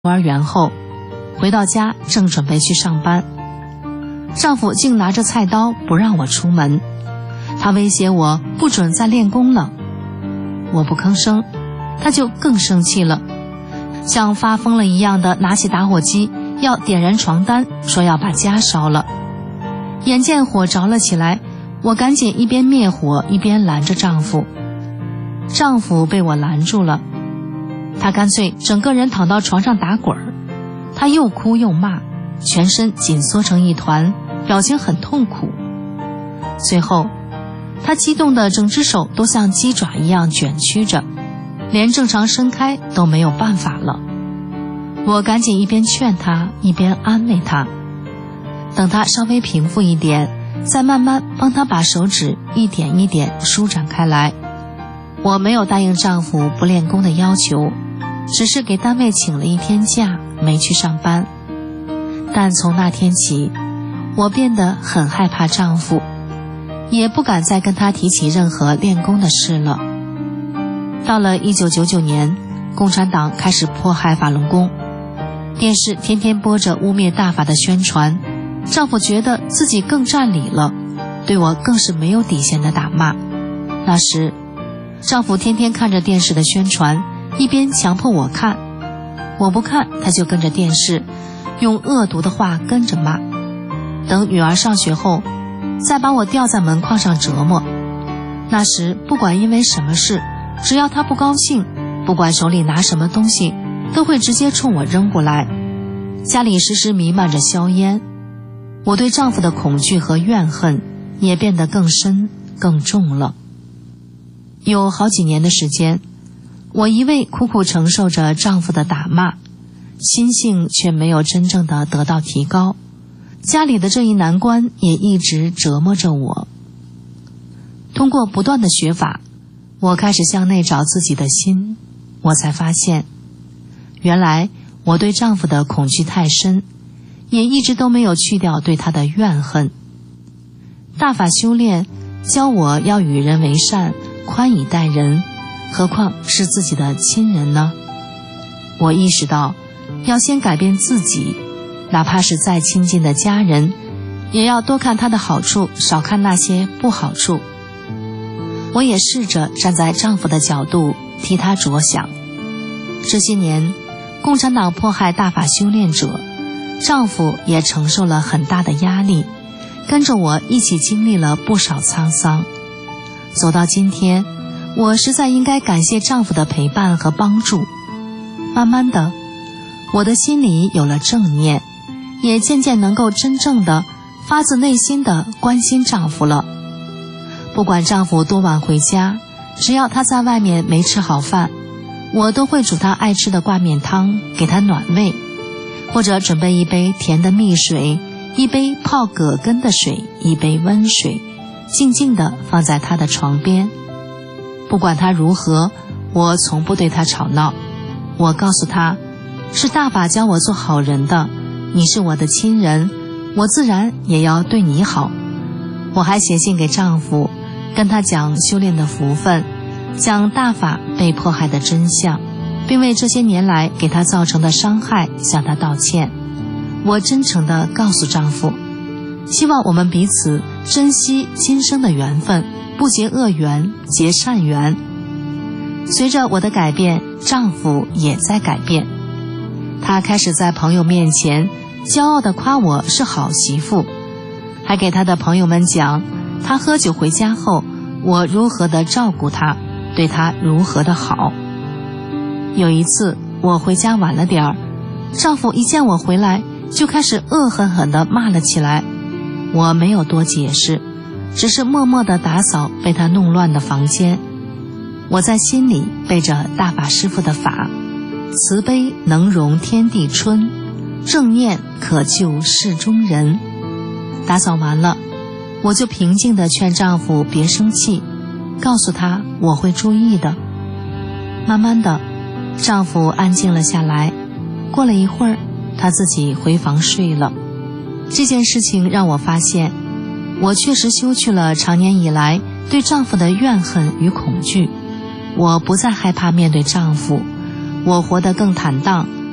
幼儿园后，回到家正准备去上班，丈夫竟拿着菜刀不让我出门，他威胁我不准再练功了。我不吭声，他就更生气了，像发疯了一样的拿起打火机要点燃床单，说要把家烧了。眼见火着了起来，我赶紧一边灭火一边拦着丈夫。丈夫被我拦住了，他干脆整个人躺到床上打滚儿，他又哭又骂，全身紧缩成一团，表情很痛苦。最后他激动的整只手都像鸡爪一样卷曲着，连正常伸开都没有办法了。我赶紧一边劝他一边安慰他，等他稍微平复一点，再慢慢帮他把手指一点一点舒展开来。我没有答应丈夫不练功的要求，只是给单位请了1天假，没去上班。但从那天起，我变得很害怕丈夫，也不敢再跟他提起任何练功的事了。到了1999年，共产党开始迫害法轮功，电视天天播着污蔑大法的宣传，丈夫觉得自己更占理了，对我更是没有底线的打骂。那时丈夫天天看着电视的宣传，一边强迫我看，我不看他就跟着电视用恶毒的话跟着骂。等女儿上学后，再把我吊在门框上折磨。那时不管因为什么事，只要他不高兴，不管手里拿什么东西，都会直接冲我扔过来。家里时时弥漫着硝烟，我对丈夫的恐惧和怨恨也变得更深更重了。有好几年的时间，我一味苦苦承受着丈夫的打骂，心性却没有真正的得到提高，家里的这一难关也一直折磨着我。通过不断的学法，我开始向内找自己的心，我才发现，原来我对丈夫的恐惧太深，也一直都没有去掉对他的怨恨。大法修炼教我要与人为善，宽以待人，何况是自己的亲人呢？我意识到要先改变自己，哪怕是再亲近的家人，也要多看他的好处，少看那些不好处。我也试着站在丈夫的角度替他着想。这些年共产党迫害大法修炼者，丈夫也承受了很大的压力，跟着我一起经历了不少沧桑。走到今天，我实在应该感谢丈夫的陪伴和帮助。慢慢的，我的心里有了正念，也渐渐能够真正的发自内心的关心丈夫了。不管丈夫多晚回家，只要他在外面没吃好饭，我都会煮他爱吃的挂面汤给他暖胃，或者准备一杯甜的蜜水，一杯泡葛根的水，一杯温水，静静地放在他的床边。不管他如何，我从不对他吵闹。我告诉他，是大法教我做好人的，你是我的亲人，我自然也要对你好。我还写信给丈夫，跟他讲修炼的福分，讲大法被迫害的真相，并为这些年来给他造成的伤害向他道歉。我真诚地告诉丈夫，希望我们彼此珍惜今生的缘分，不结恶缘，结善缘。随着我的改变，丈夫也在改变。他开始在朋友面前骄傲地夸我是好媳妇，还给他的朋友们讲他喝酒回家后我如何地照顾他，对他如何的好。有一次我回家晚了点儿，丈夫一见我回来就开始恶狠狠地骂了起来。我没有多解释，只是默默地打扫被他弄乱的房间。我在心里背着大法师父的法，慈悲能容天地春，正念可救世中人。打扫完了，我就平静地劝丈夫别生气，告诉他我会注意的。慢慢的，丈夫安静了下来，过了一会儿，他自己回房睡了。这件事情让我发现，我确实修去了长年以来对丈夫的怨恨与恐惧。我不再害怕面对丈夫，我活得更坦荡，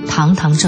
堂堂正